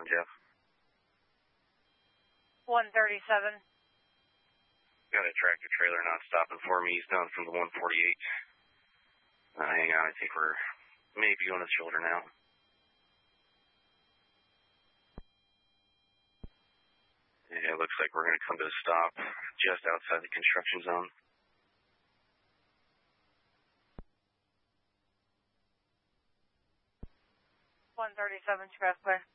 Jeff. 137. Got a tractor trailer not stopping for me. He's down from the 148. Hang on, I think we're maybe on his shoulder now. Yeah, it looks like we're going to come to a stop just outside the construction zone. 137, Expressway.